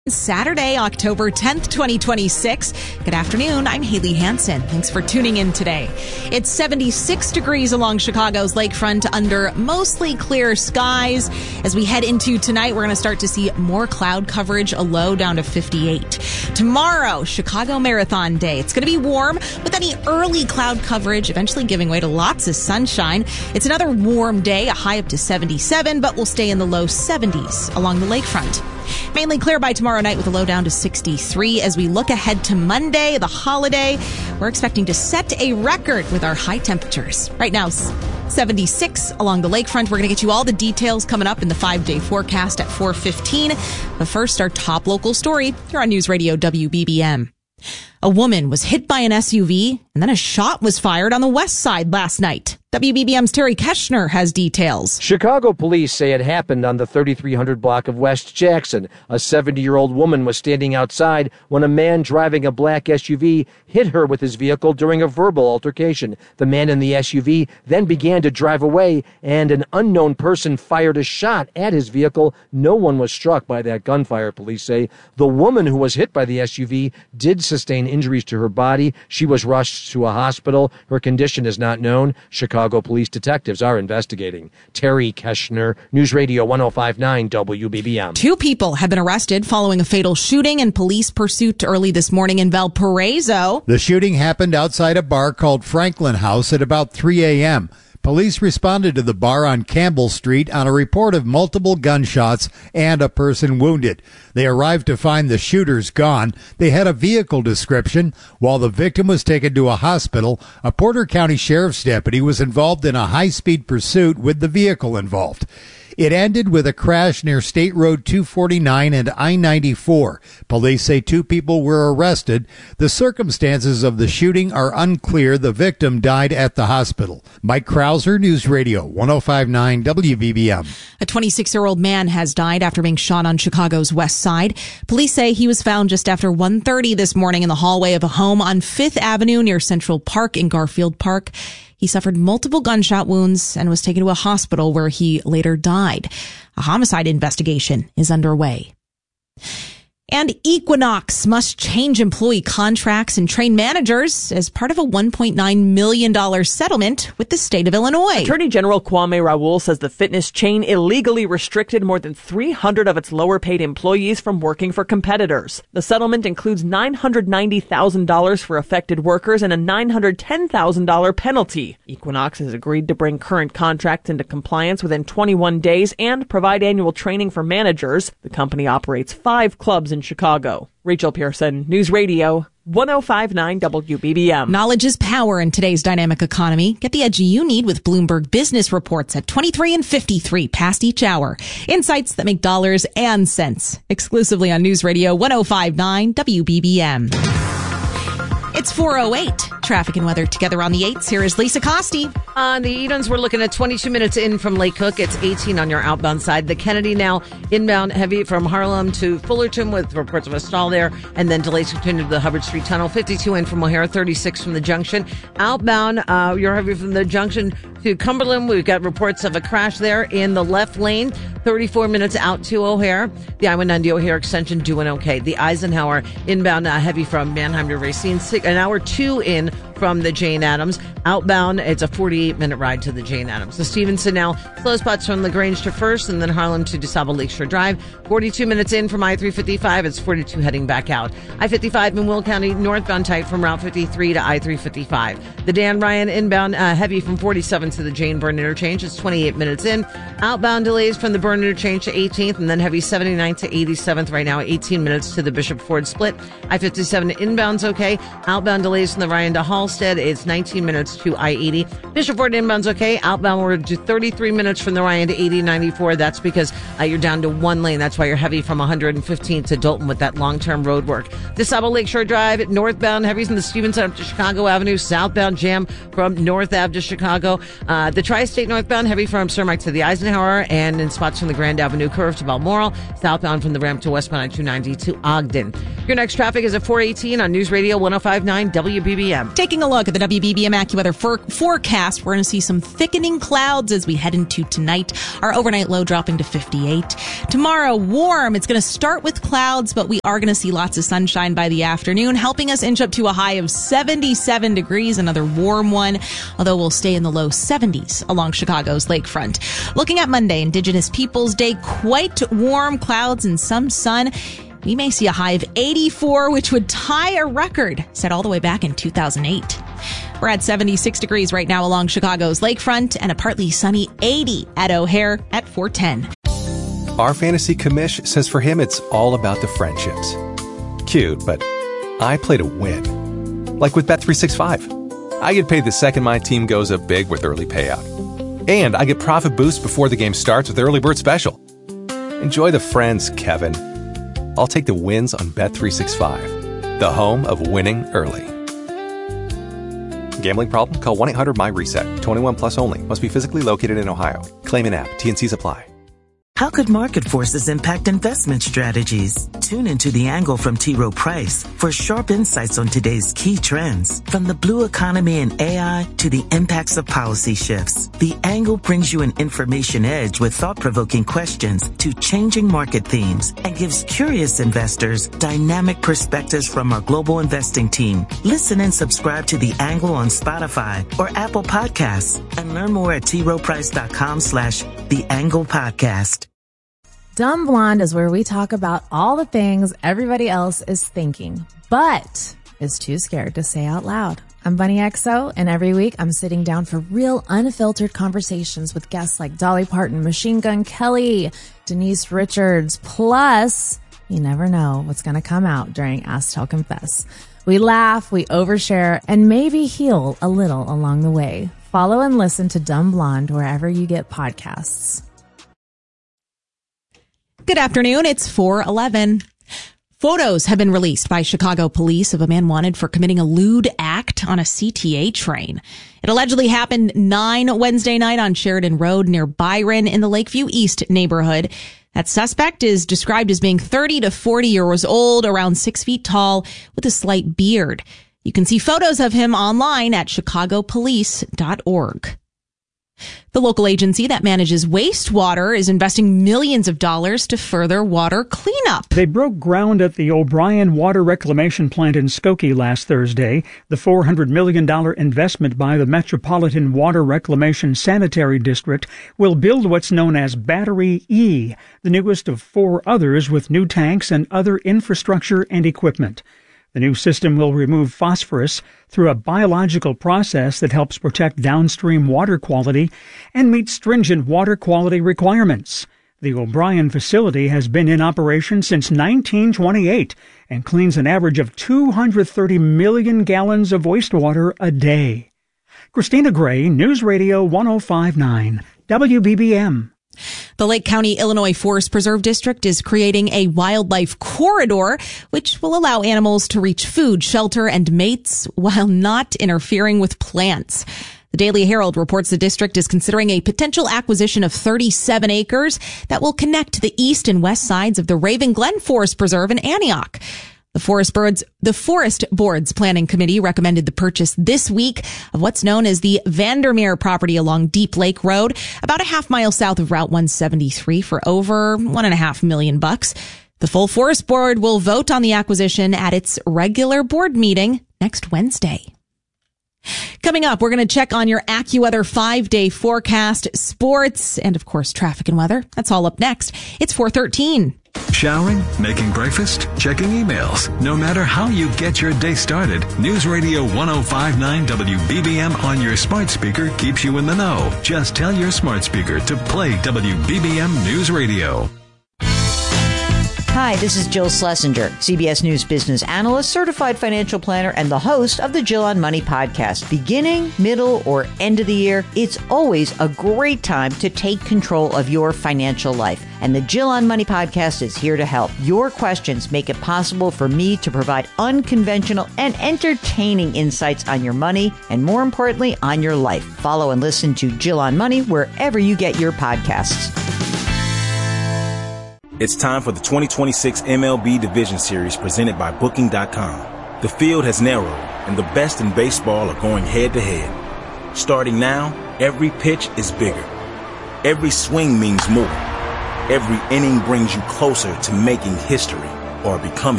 Saturday, October 10th, 2026. Good afternoon. I'm Haley Hansen. Thanks for tuning in today. It's 76 degrees along Chicago's lakefront under mostly clear skies. As we head into tonight, we're going to start to see more cloud coverage, a low down to 58. Tomorrow, Chicago Marathon Day. It's going to be warm with any early cloud coverage, eventually giving way to lots of sunshine. It's another warm day, a high up to 77, but we'll stay in the low 70s along the lakefront. Mainly clear by tomorrow night with a low down to 63. As we look ahead to Monday, the holiday, we're expecting to set a record with our high temperatures. Right now, 76 along the lakefront. We're going to get you all the details coming up in the 5-day forecast at 4:15. But first, our top local story here on News Radio WBBM. A woman was hit by an SUV and then a shot was fired on the west side last night. WBBM's Terry Keschner has details. Chicago police say it happened on the 3300 block of West Jackson. A 70-year-old woman was standing outside when a man driving a black SUV hit her with his vehicle during a verbal altercation. The man in the SUV then began to drive away, and an unknown person fired a shot at his vehicle. No one was struck by that gunfire, police say. The woman who was hit by the SUV did sustain injuries to her body. She was rushed to a hospital. Her condition is not known. Chicago police detectives are investigating. Terry Keschner, News Radio 105.9 WBBM. 2 people have been arrested following a fatal shooting and police pursuit early this morning in Valparaiso. The shooting happened outside a bar called Franklin House at about 3 a.m. Police responded to the bar on Campbell Street on a report of multiple gunshots and a person wounded. They arrived to find the shooters gone. They had a vehicle description. While the victim was taken to a hospital, a Porter County Sheriff's deputy was involved in a high-speed pursuit with the vehicle involved. It ended with a crash near State Road 249 and I-94. Police say 2 people were arrested. The circumstances of the shooting are unclear. The victim died at the hospital. Mike Krauser, News Radio 105.9 WBBM. A 26-year-old man has died after being shot on Chicago's west side. Police say he was found just after 1:30 this morning in the hallway of a home on 5th Avenue near Central Park in Garfield Park. He suffered multiple gunshot wounds and was taken to a hospital where he later died. A homicide investigation is underway. And Equinox must change employee contracts and train managers as part of a $1.9 million settlement with the state of Illinois. Attorney General Kwame Raoul says the fitness chain illegally restricted more than 300 of its lower-paid employees from working for competitors. The settlement includes $990,000 for affected workers and a $910,000 penalty. Equinox has agreed to bring current contracts into compliance within 21 days and provide annual training for managers. The company operates 5 clubs in Chicago. Rachel Pearson, News Radio 105.9 WBBM. Knowledge is power in today's dynamic economy. Get the edge you need with Bloomberg Business Reports at 23 and 53 past each hour. Insights that make dollars and cents. Exclusively on News Radio 105.9 WBBM. It's 4:08. Traffic and weather together on the 8s. Here is Lisa Costi. On the Edens, we're looking at 22 minutes in from Lake Cook. It's 18 on your outbound side. The Kennedy now inbound heavy from Harlem to Fullerton with reports of a stall there, and then delays continue to the Hubbard Street Tunnel. 52 in from O'Hare, 36 from the junction. Outbound, you're heavy from the junction to Cumberland. We've got reports of a crash there in the left lane. 34 minutes out to O'Hare. The I-190 O'Hare extension doing okay. The Eisenhower inbound heavy from Mannheim to Racine. An hour 2 in from the Jane Addams. Outbound, it's a 48-minute ride to the Jane Addams. The Stevenson now, slow spots from LaGrange to First, and then Harlem to DeSable Lakeshore Drive. 42 minutes in from I-355. It's 42 heading back out. I-55 in Will County, northbound tight from Route 53 to I-355. The Dan Ryan inbound heavy from 47 to the Jane Byrne interchange. It's 28 minutes in. Outbound delays from the Byrne interchange to 18th, and then heavy 79 to 87th right now, 18 minutes to the Bishop Ford split. I-57 inbound's okay. Outbound delays from the Ryan to Halstead. It's 19 minutes to I-80. Bishop Ford inbound's okay. Outbound we're to 33 minutes from the Ryan to 80-94. That's because you're down to 1 lane. That's why you're heavy from 115 to Dalton with that long-term road work. DeSable Lakeshore Drive, northbound heavies in the Stevenson up to Chicago Avenue. Southbound jam from North Ave to Chicago. The Tri-State northbound heavy from Cermak to the Eisenhower, and in spots from the Grand Avenue curve to Balmoral. Southbound from the ramp to westbound at 290 to Ogden. Your next traffic is at 418 on News Radio 105.9 WBBM. Taking a look at the WBBM AccuWeather forecast, we're going to see some thickening clouds as we head into tonight. Our overnight low dropping to 58. Tomorrow, warm. It's going to start with clouds, but we are going to see lots of sunshine by the afternoon, helping us inch up to a high of 77 degrees, another warm one, although we'll stay in the low 70s along Chicago's lakefront. Looking at Monday, Indigenous Peoples Day, quite warm, clouds and some sun. We may see a high of 84, which would tie a record set all the way back in 2008. We're at 76 degrees right now along Chicago's lakefront and a partly sunny 80 at O'Hare at 410. Our fantasy commish says for him it's all about the friendships. Cute, but I play to win. Like with Bet365. I get paid the second my team goes up big with early payout. And I get profit boost before the game starts with Early Bird Special. Enjoy the friends, Kevin. I'll take the wins on Bet365, the home of winning early. Gambling problem? Call 1-800-MY-RESET. 21 plus only. Must be physically located in Ohio. Claim in app. T&Cs apply. How could market forces impact investment strategies? Tune into The Angle from T. Rowe Price for sharp insights on today's key trends. From the blue economy and AI to the impacts of policy shifts, The Angle brings you an information edge with thought-provoking questions to changing market themes and gives curious investors dynamic perspectives from our global investing team. Listen and subscribe to The Angle on Spotify or Apple Podcasts and learn more at troweprice.com/The Angle Podcast. Dumb Blonde is where we talk about all the things everybody else is thinking, but is too scared to say out loud. I'm Bunny XO, and every week I'm sitting down for real unfiltered conversations with guests like Dolly Parton, Machine Gun Kelly, Denise Richards, plus you never know what's going to come out during Ask Tell Confess. We laugh, we overshare, and maybe heal a little along the way. Follow and listen to Dumb Blonde wherever you get podcasts. Good afternoon. It's 4:11. Photos have been released by Chicago police of a man wanted for committing a lewd act on a CTA train. It allegedly happened 9 Wednesday night on Sheridan Road near Byron in the Lakeview East neighborhood. That suspect is described as being 30 to 40 years old, around 6 feet tall, with a slight beard. You can see photos of him online at chicagopolice.org. The local agency that manages wastewater is investing millions of dollars to further water cleanup. They broke ground at the O'Brien Water Reclamation Plant in Skokie last Thursday. The $400 million investment by the Metropolitan Water Reclamation Sanitary District will build what's known as Battery E, the newest of 4 others with new tanks and other infrastructure and equipment. The new system will remove phosphorus through a biological process that helps protect downstream water quality and meet stringent water quality requirements. The O'Brien facility has been in operation since 1928 and cleans an average of 230 million gallons of wastewater a day. Christina Gray, News Radio 105.9, WBBM. The Lake County, Illinois Forest Preserve District is creating a wildlife corridor, which will allow animals to reach food, shelter, and mates while not interfering with plants. The Daily Herald reports the district is considering a potential acquisition of 37 acres that will connect the east and west sides of the Raven Glen Forest Preserve in Antioch. The Forest Board's Planning Committee recommended the purchase this week of what's known as the Vandermeer property along Deep Lake Road, about a half mile south of Route 173 for over $1.5 million. The full Forest Board will vote on the acquisition at its regular board meeting next Wednesday. Coming up, we're going to check on your AccuWeather 5-day forecast, sports, and of course, traffic and weather. That's all up next. It's 4:13. Showering, making breakfast, checking emails. No matter how you get your day started, News Radio 105.9 WBBM on your smart speaker keeps you in the know. Just tell your smart speaker to play WBBM News Radio. Hi, this is Jill Schlesinger, CBS News business analyst, certified financial planner, and the host of the Jill on Money podcast. Beginning, middle, or end of the year, it's always a great time to take control of your financial life. And the Jill on Money podcast is here to help. Your questions make it possible for me to provide unconventional and entertaining insights on your money and, more importantly, on your life. Follow and listen to Jill on Money wherever you get your podcasts. It's time for the 2026 MLB Division Series presented by Booking.com. The field has narrowed, and the best in baseball are going head-to-head. Starting now, every pitch is bigger. Every swing means more. Every inning brings you closer to making history or becoming